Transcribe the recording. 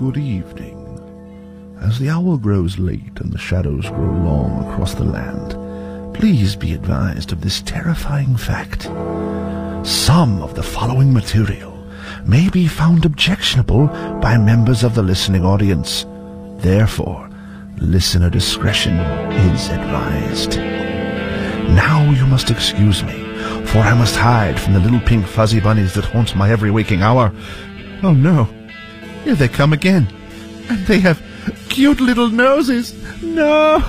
Good evening. As the hour grows late and the shadows grow long across the land, please be advised of this terrifying fact. Some of the following material may be found objectionable by members of the listening audience. Therefore, listener discretion is advised. Now you must excuse me, for I must hide from the little pink fuzzy bunnies that haunt my every waking hour. Oh no, here they come again, and they have cute little noses. No!